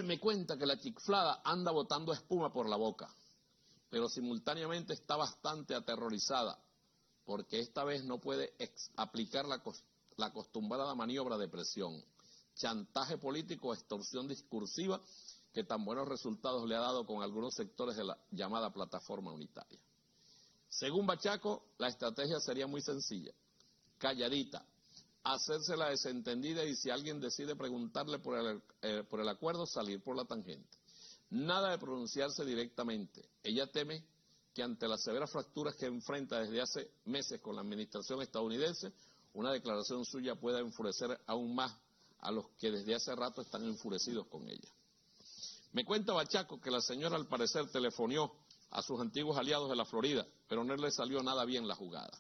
me cuenta que la chiflada anda botando espuma por la boca, pero simultáneamente está bastante aterrorizada, porque esta vez no puede aplicar la acostumbrada maniobra de presión, chantaje político o extorsión discursiva que tan buenos resultados le ha dado con algunos sectores de la llamada plataforma unitaria. Según Bachaco, la estrategia sería muy sencilla, calladita, hacerse la desentendida y si alguien decide preguntarle por el acuerdo, salir por la tangente. Nada de pronunciarse directamente. Ella teme que ante las severas fracturas que enfrenta desde hace meses con la administración estadounidense, una declaración suya pueda enfurecer aún más a los que desde hace rato están enfurecidos con ella. Me cuenta Bachaco que la señora al parecer telefonió a sus antiguos aliados de la Florida, pero no le salió nada bien la jugada.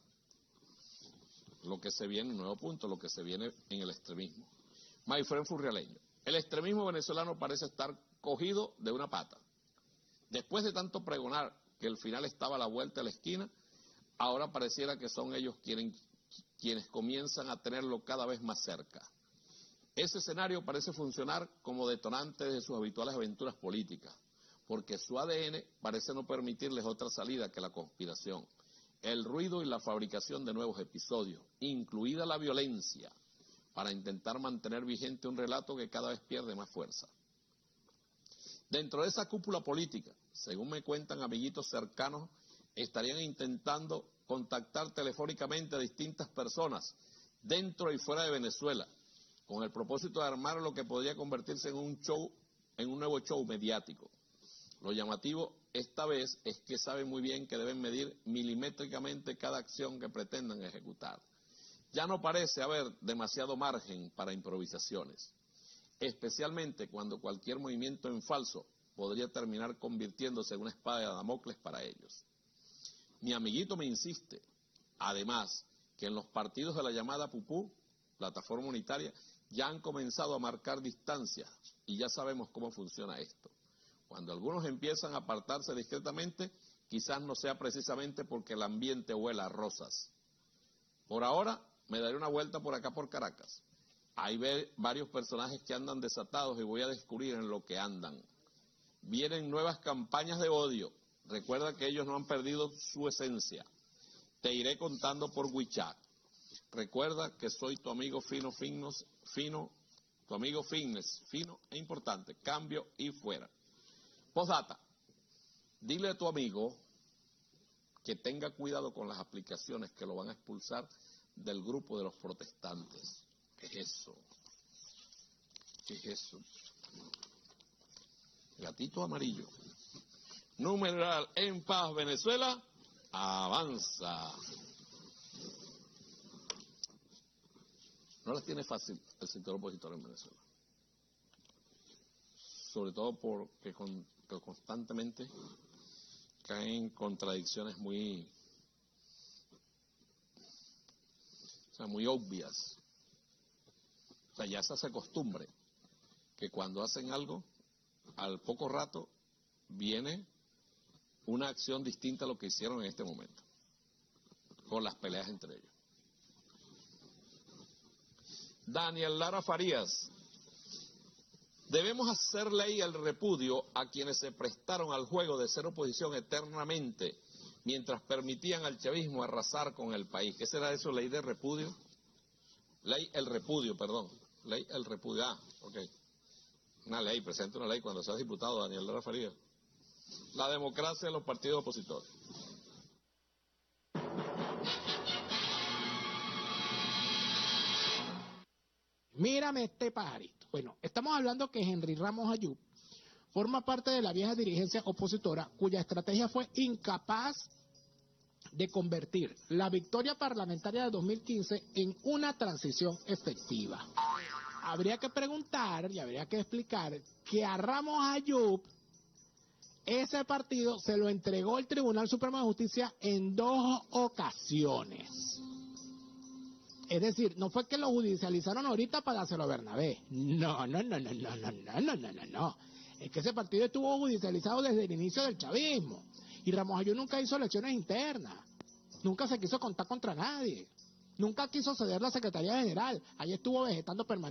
Lo que se viene, un nuevo punto, lo que se viene en el extremismo. Mayfren Furrialeño, el extremismo venezolano parece estar cogido de una pata. Después de tanto pregonar que el final estaba a la vuelta de la esquina, ahora pareciera que son ellos quienes comienzan a tenerlo cada vez más cerca. Ese escenario parece funcionar como detonante de sus habituales aventuras políticas, porque su ADN parece no permitirles otra salida que la conspiración, el ruido y la fabricación de nuevos episodios, incluida la violencia, para intentar mantener vigente un relato que cada vez pierde más fuerza. Dentro de esa cúpula política, según me cuentan amiguitos cercanos, estarían intentando contactar telefónicamente a distintas personas dentro y fuera de Venezuela, con el propósito de armar lo que podría convertirse en un nuevo show mediático. Lo llamativo esta vez es que saben muy bien que deben medir milimétricamente cada acción que pretendan ejecutar. Ya no parece haber demasiado margen para improvisaciones, especialmente cuando cualquier movimiento en falso podría terminar convirtiéndose en una espada de Damocles para ellos. Mi amiguito me insiste, además, que en los partidos de la llamada PUPU, plataforma unitaria, ya han comenzado a marcar distancias y ya sabemos cómo funciona esto. Cuando algunos empiezan a apartarse discretamente, quizás no sea precisamente porque el ambiente huela a rosas. Por ahora, me daré una vuelta por acá por Caracas. Hay varios personajes que andan desatados y voy a descubrir en lo que andan. Vienen nuevas campañas de odio. Recuerda que ellos no han perdido su esencia. Te iré contando por WeChat. Recuerda que soy tu amigo tu amigo fitness, fino e importante. Cambio y fuera. Postdata, dile a tu amigo que tenga cuidado con las aplicaciones que lo van a expulsar del grupo de los protestantes. ¿Qué es eso? ¿Qué es eso? Gatito amarillo. Numeral en paz Venezuela, avanza. No las tiene fácil el sector opositor en Venezuela. Sobre todo porque constantemente caen contradicciones muy obvias. O sea, ya se hace costumbre que cuando hacen algo, al poco rato viene una acción distinta a lo que hicieron en este momento, con las peleas entre ellos. Daniel Lara Farías, debemos hacer ley el repudio a quienes se prestaron al juego de ser oposición eternamente mientras permitían al chavismo arrasar con el país. ¿Qué será eso, ley de repudio? Ley el repudio, perdón. Ley el repudio, ok. Una ley, presente una ley cuando seas diputado, Daniel Lara Farías. La democracia de los partidos opositores. Mírame este pajarito. Bueno, estamos hablando que Henry Ramos Ayub forma parte de la vieja dirigencia opositora cuya estrategia fue incapaz de convertir la victoria parlamentaria de 2015 en una transición efectiva. Habría que preguntar y habría que explicar que a Ramos Ayub ese partido se lo entregó el Tribunal Supremo de Justicia en 2 ocasiones. Es decir, no fue que lo judicializaron ahorita para dárselo a Bernabé. No. Es que ese partido estuvo judicializado desde el inicio del chavismo. Y Ramos Ayub nunca hizo elecciones internas. Nunca se quiso contar contra nadie. Nunca quiso ceder la Secretaría General. Ahí estuvo vegetando permanentemente.